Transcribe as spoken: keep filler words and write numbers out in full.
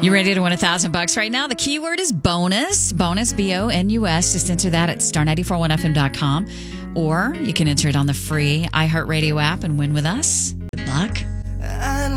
You ready to win a thousand bucks right now? The keyword is bonus. Bonus, B O N U S. Just enter that at star nine four one F M dot com. Or you can enter it on the free iHeartRadio app and win with us. Good luck.